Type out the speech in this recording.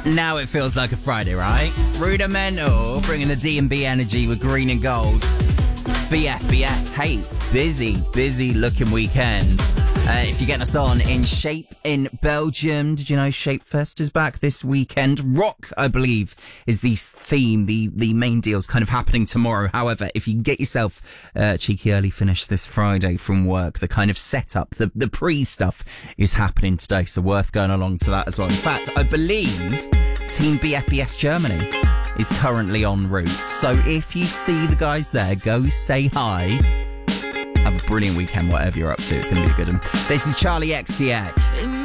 Now it feels like a Friday, right? Rudimental, bringing the D&B energy with green and gold. It's BFBS. Hey, busy looking weekend. If you're getting us on in Shape in Belgium, did you know Shape Fest is back this weekend? Rock, I believe, is the theme. The main deal's kind of happening tomorrow. However, if you get yourself a cheeky early finish this Friday from work, the kind of setup, the pre-stuff is happening today, so worth going along to that as well. In fact, I believe Team BFBS Germany is currently en route. So if you see the guys there, go say hi. Have a brilliant weekend, whatever you're up to. It's going to be a good one. This is Charlie XCX.